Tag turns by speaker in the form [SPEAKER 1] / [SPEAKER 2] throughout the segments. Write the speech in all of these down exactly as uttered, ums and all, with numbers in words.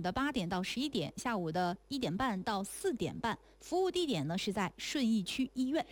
[SPEAKER 1] 的八点到十一点，下午的一点半到四点半。服务地点呢是在顺义区医院。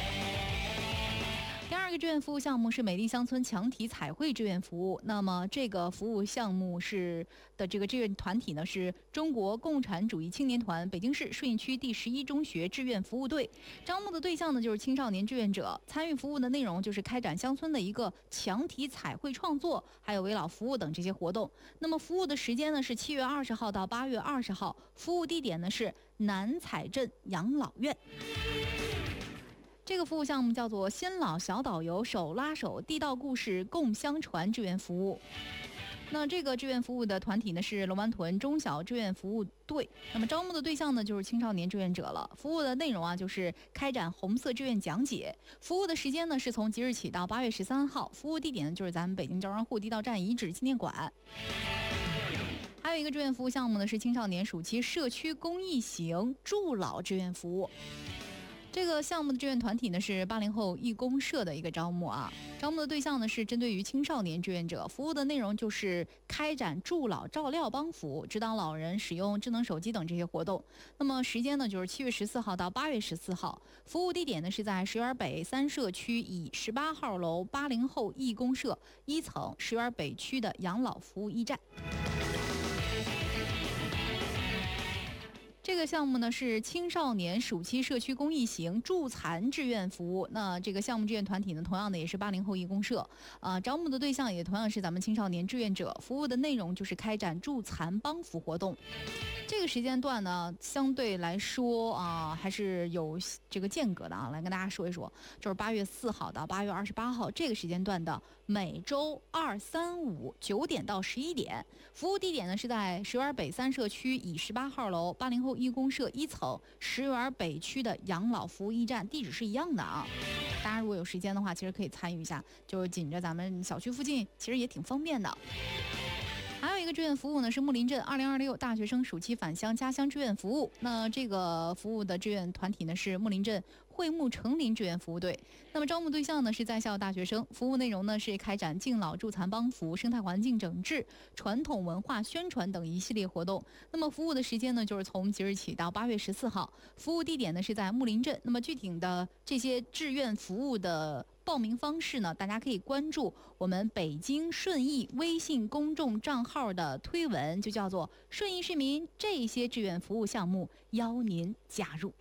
[SPEAKER 1] 第二个志愿服务项目是美丽乡村强体彩绘志愿服务。那么这个服务项目是的这个志愿团体呢是中国共产主义青年团北京市顺义区第十一中学志愿服务队。招募的对象呢就是青少年志愿者，参与服务的内容就是开展乡村的一个强体彩绘创作，还有为老服务等这些活动。那么服务的时间呢是七月二十号到八月二十号，服务地点呢是南彩镇养老院。这个服务项目叫做先老小导游手拉手地道故事共相传志愿服务。那这个志愿服务的团体呢是龙湾屯中小志愿服务队。那么招募的对象呢就是青少年志愿者了。服务的内容啊就是开展红色志愿讲解。服务的时间呢是从即日起到八月十三号。服务地点呢就是咱们北京招商户地道站遗址纪念馆。还有一个志愿服务项目呢是青少年暑期社区公益型助老志愿服务。这个项目的志愿团体呢是八零后义工社的一个招募啊，招募的对象呢是针对于青少年志愿者，服务的内容就是开展助老照料帮扶，指导老人使用智能手机等这些活动。那么时间呢就是七月十四号到八月十四号，服务地点呢是在石园北三社区以十八号楼八零后义工社一层石园北区的养老服务驿站。这个项目呢是青少年暑期社区公益型助残志愿服务。那这个项目志愿团体呢，同样的也是八零后义工社，啊、呃，招募的对象也同样是咱们青少年志愿者，服务的内容就是开展助残帮扶活动。这个时间段呢，相对来说啊、呃，还是有这个间隔的啊。来跟大家说一说，就是八月四号到八月二十八号这个时间段的每周二、三、五九点到十一点，服务地点呢是在石园北三社区以十八号楼八零后义工社一层石园北区的养老服务驿站，地址是一样的啊。大家如果有时间的话，其实可以参与一下，就是紧着咱们小区附近，其实也挺方便的。还有一个志愿服务呢是木林镇二零二六大学生暑期返乡家乡志愿服务。那这个服务的志愿团体呢是木林镇惠木成林志愿服务队。那么招募对象呢是在校大学生，服务内容呢是开展敬老助残帮扶、生态环境整治、传统文化宣传等一系列活动。那么服务的时间呢就是从即日起到八月十四号，服务地点呢是在木林镇。那么具体的这些志愿服务的报名方式呢，大家可以关注我们北京顺义微信公众账号的推文，就叫做顺义市民这些志愿服务项目邀您加入。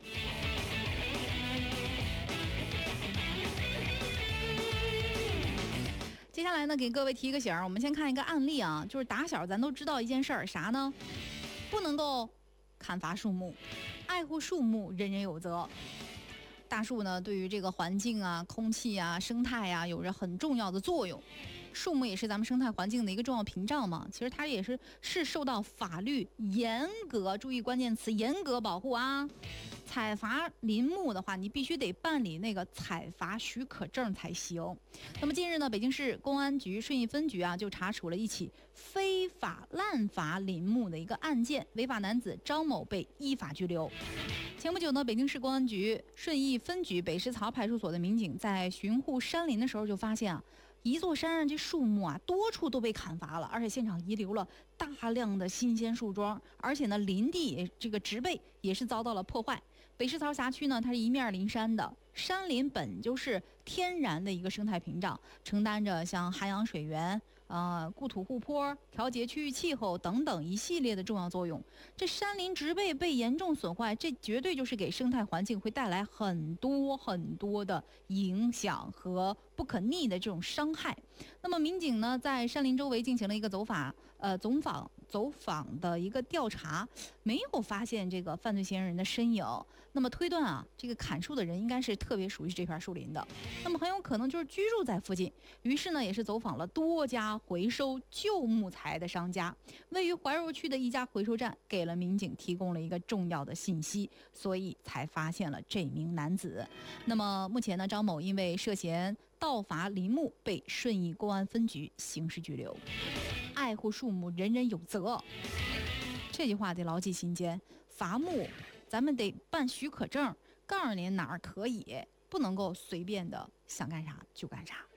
[SPEAKER 1] 接下来呢给各位提一个醒，我们先看一个案例啊，就是打小咱都知道一件事儿，啥呢？不能够砍伐树木，爱护树木人人有责。大树呢，对于这个环境啊、空气啊、生态啊，有着很重要的作用。树木也是咱们生态环境的一个重要屏障嘛。其实它也是是受到法律严格，注意关键词，严格保护啊。采伐林木的话，你必须得办理那个采伐许可证才行。那么近日呢，北京市公安局顺义分局啊，就查处了一起非法滥伐林木的一个案件，违法男子张某被依法拘留。前不久呢，北京市公安局顺义分局北石槽派出所的民警在巡护山林的时候就发现啊，一座山上这树木啊多处都被砍伐了，而且现场遗留了大量的新鲜树桩，而且呢林地这个植被也是遭到了破坏。北石槽辖区呢，它是一面临山的，山林本就是天然的一个生态屏障，承担着像涵养水源、呃固土护坡、调节区域气候等等一系列的重要作用。这山林植被被严重损坏，这绝对就是给生态环境会带来很多很多的影响和不可逆的这种伤害。那么民警呢，在山林周围进行了一个走访，呃，总访走访的一个调查，没有发现这个犯罪嫌疑人的身影。那么推断啊，这个砍树的人应该是特别熟悉这片树林的，那么很有可能就是居住在附近。于是呢，也是走访了多家回收旧木材的商家。位于怀柔区的一家回收站给了民警提供了一个重要的信息，所以才发现了这名男子。那么目前呢，张某因为涉嫌盗伐林木被顺义公安分局刑事拘留。爱护树木，人人有责，这句话得牢记心间。伐木咱们得办许可证，告诉您哪儿可以，不能够随便的想干啥就干啥。